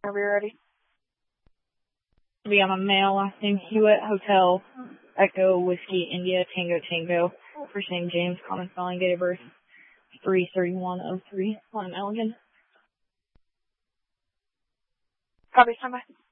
Are we ready? I'm a male, last name Hewitt, Hotel, Echo, Whiskey, India, Tango, Tango. First name James, common spelling, date of birth 3/31/03. On Elgin. Copy, standby.